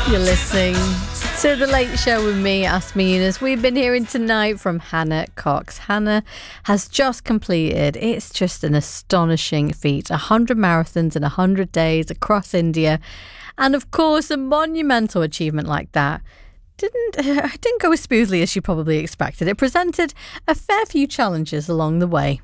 You're listening to The Late Show with me, Asma Yunus. We've been hearing tonight from Hannah Cox. Hannah has just completed, it's just an astonishing feat, 100 marathons in 100 days across India. And of course, a monumental achievement like that didn't go as smoothly as she probably expected. It presented a fair few challenges along the way.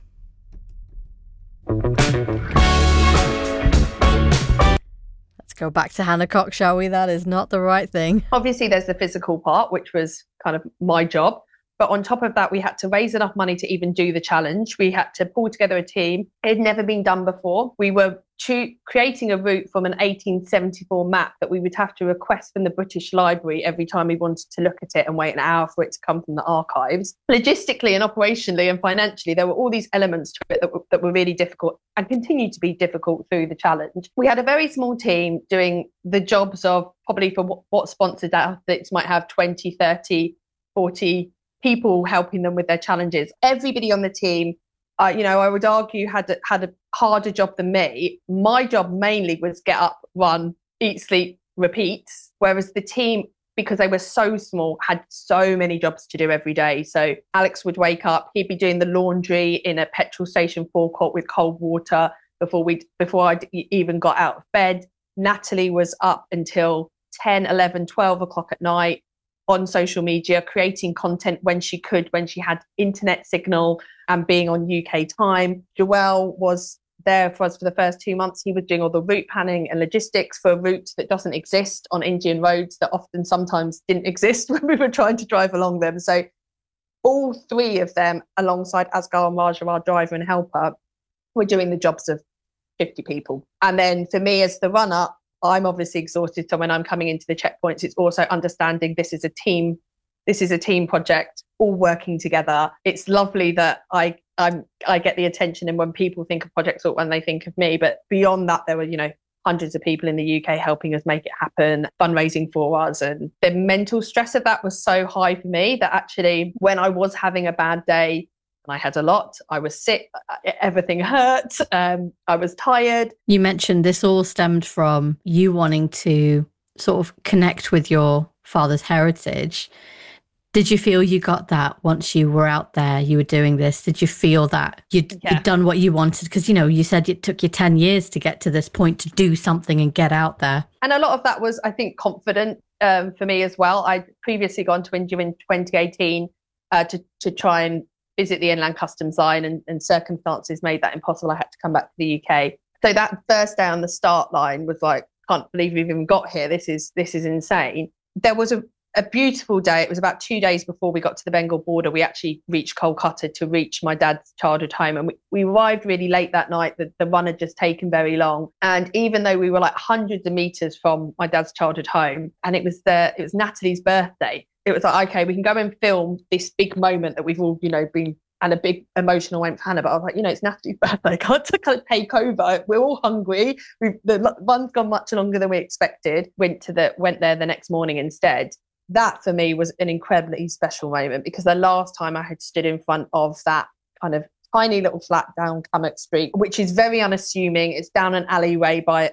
Let's go back to Hannah Cox, shall we? That is not the right thing. Obviously, there's the physical part, which was kind of my job. But on top of that, we had to raise enough money to even do the challenge. We had to pull together a team. It had never been done before. We were creating a route from an 1874 map that we would have to request from the British Library every time we wanted to look at it and wait an hour for it to come from the archives. Logistically and operationally and financially, there were all these elements to it that were really difficult and continue to be difficult through the challenge. We had a very small team doing the jobs of probably for what sponsored athletes might have 20, 30, 40 people helping them with their challenges. Everybody on the team, I would argue had a harder job than me. My job mainly was get up, run, eat, sleep, repeat. Whereas the team, because they were so small, had so many jobs to do every day. So Alex would wake up, he'd be doing the laundry in a petrol station forecourt with cold water before I'd even got out of bed. Natalie was up until 10, 11, 12 o'clock at night on social media, creating content when she had internet signal and being on UK time. Joel was there for us for the first 2 months. He was doing all the route planning and logistics for a route that doesn't exist on Indian roads, that often sometimes didn't exist when we were trying to drive along them. So all three of them, alongside Asghar and Raja, our driver and helper, were doing the jobs of 50 people. And then for me as the runner, I'm obviously exhausted. So when I'm coming into the checkpoints, it's also understanding this is a team project, all working together. It's lovely that I get the attention and when people think of projects or when they think of me. But beyond that, there were, hundreds of people in the UK helping us make it happen, fundraising for us. And the mental stress of that was so high for me that actually when I was having a bad day, and I had a lot, I was sick, everything hurt, I was tired. You mentioned this all stemmed from you wanting to sort of connect with your father's heritage. Did you feel you got that once you were out there, you were doing this? Did you feel that you'd done what you wanted? Because, you said it took you 10 years to get to this point to do something and get out there. And a lot of that was, I think, confident for me as well. I'd previously gone to India in 2018 to try and visit the Inland Customs Line, and circumstances made that impossible. I had to come back to the UK. So that first day on the start line was like, can't believe we've even got here. This is insane. There was a beautiful day. It was about 2 days before we got to the Bengal border. We actually reached Kolkata to reach my dad's childhood home. And we arrived really late that night. The run had just taken very long. And even though we were like hundreds of meters from my dad's childhood home, and it was Natalie's birthday, it was like, okay, we can go and film this big moment that we've all, been, and a big emotional moment for Hannah. But I was like, it's Natalie's birthday. I can't kind of take over. We're all hungry. The run's gone much longer than we expected. Went there the next morning instead. That for me was an incredibly special moment, because the last time I had stood in front of that kind of tiny little flat down Cummock Street, which is very unassuming. It's down an alleyway by